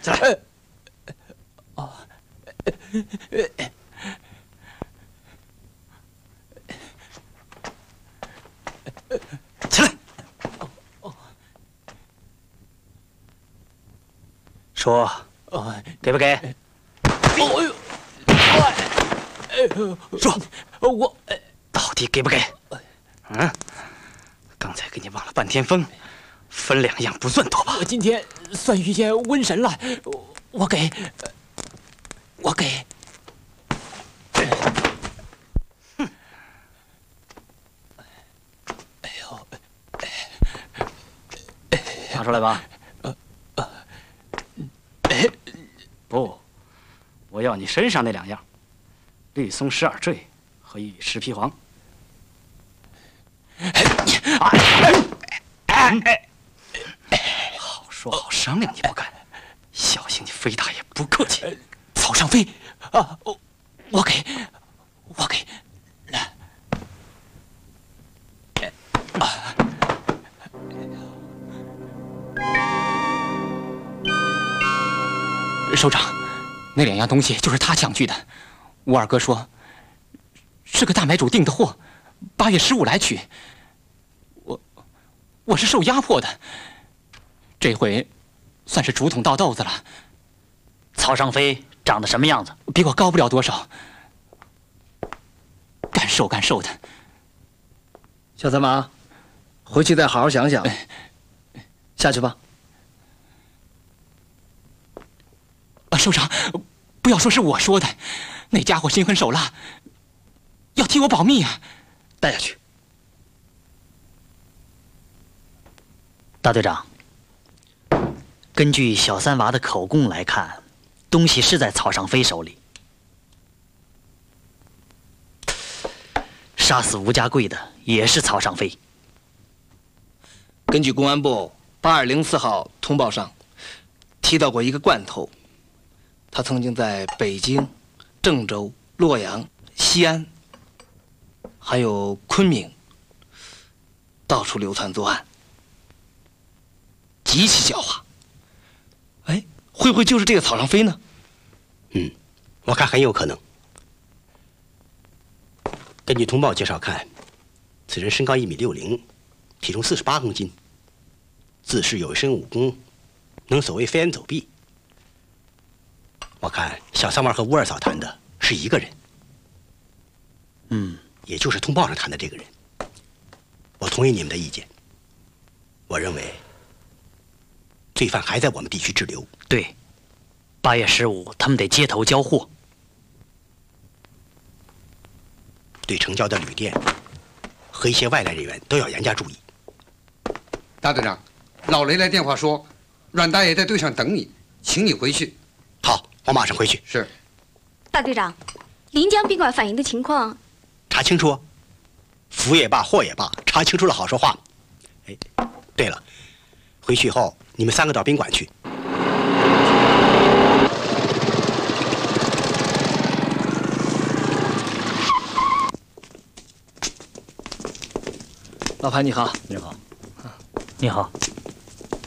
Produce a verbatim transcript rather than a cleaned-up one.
起来。 哦。 起来。说，给不给？ 哦呦！ 说， 我到底给不给？嗯，刚才给你望了半天风，分两样不算多吧？ 我今天算遇见瘟神了，我我给，我给。 哼！ 哎呦！ 拿出来吧。 呃呃， 不，我要你身上那两样：绿松十二坠和一石皮黄。好说好商量，你不干，小心你飞大爷不客气。 草上飞啊，我我给，我给，来。啊！首长，那两样东西就是他抢去的。我二哥说，是个大买主订的货，八月十五来取。我我是受压迫的，这回算是竹筒倒豆子了。 曹尚飞长得什么样子？ 比我高不了多少，干瘦干瘦的。 小三马，回去再好好想想。下去吧。 啊，首长，不要说是我说的，那家伙心狠手辣，要替我保密啊！ 带下去。 大队长，根据小三娃的口供来看，东西是在草上飞手里。杀死吴家贵的也是草上飞。 根据公安部八二零四号通报上提到过一个罐头，他曾经在北京、郑州、洛阳、西安，还有昆明，到处流窜作案，极其狡猾。哎，会不会就是这个草上飞呢？ 嗯，我看很有可能。根据通报介绍看，此人身高一米六零，体重四十八公斤，自恃有一身武功，能所谓飞檐走壁。我看小三娃和吴二嫂谈的是一个人， 嗯， 也就是通报上谈的这个人。我同意你们的意见。我认为罪犯还在我们地区滞留。 对，八月十五他们得接头交货。 对城郊的旅店和一些外来人员都要严加注意。 大队长，老雷来电话说，阮大爷在队上等你，请你回去。 好，我马上回去。 是。 大队长，临江宾馆反映的情况， 查清楚。福也罢，祸也罢，查清楚了好说话。哎，对了，回去以后你们三个到宾馆去。 老潘你好。 你好。你好。